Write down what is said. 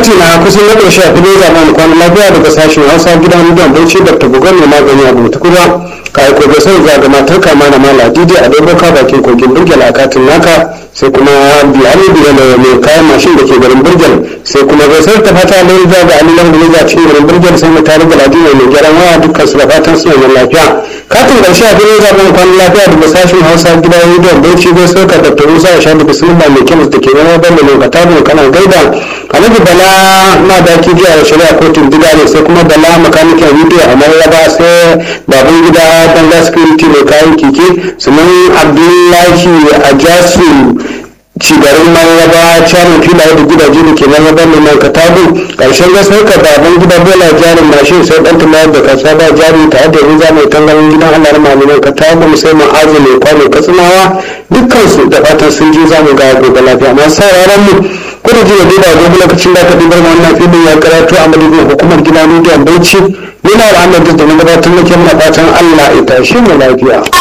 kati na kusan na ƙarshe a filin zaman kwanan lafiya daga sashen hausa gidan don bauchi dr bugon mai magani a butukura ka aiko da sai zaga matar kama na mala didi a dogoka bakin kogin burgel a katin naka sai kuma biyani biyar da mai kayan mashin da ke garin burgel sai kuma gaisar ta fata da yanzu ga alilan da ya cikin garin burgel sai mu tare da ladina mai gyaran waya dukkan su da fatan suna yin lafiya katin ƙarshe a filin zaman kwanan lafiya daga sashen hausa gidan don bauchi gaisar ka dr musa ya sha da bisimila mai kemis da ke zama ban da lokata kana gaida alhaji bala na daki jiya da shari'a kotun gida ne sai kuma bala makanikin video a mararraba sai baban gida banga security mai kayan keke sannan abdullahi a jasu cigarin mararraba canin filaye da gidaje da ke mararraba ne mai katabu karshen gasar ka baban gida bola jarin mashin sai dan tumayar da kasa ba jari tare da riza mai tangarin gidan allah malamai katabu musamman azu mai kwano katsinawa dukkansu da fatan sun ji zamu ga gobe lafiya masu sauraron mu kudu ji da duba gobe lokacin da ka dubar wannan filin ya karatu a madadin hukumar gida rediyon bauchi yana da annabi da na gabatar muke muna fatan allah ya tashi mu lafiya.